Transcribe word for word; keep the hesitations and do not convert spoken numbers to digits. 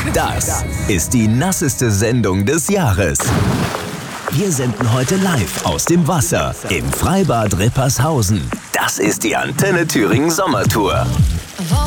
Das ist die nasseste Sendung des Jahres. Wir senden heute live aus dem Wasser im Freibad Rippershausen. Das ist die Antenne Thüringen Sommertour.